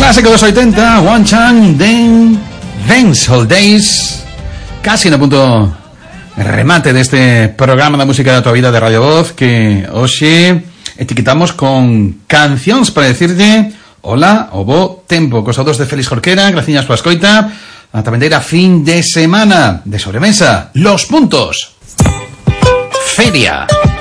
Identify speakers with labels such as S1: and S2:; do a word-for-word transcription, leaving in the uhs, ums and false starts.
S1: Clásico de los ochenta, One Chang, Den, Dancehall Days. Casi en el punto remate de este programa de música de tu vida de Radio Voz, que hoy etiquetamos con canciones para decirte hola o bo tempo. Cosados de Félix Jorquera, gracias por la escoita. También era fin de semana de sobremesa. Los puntos. Feria.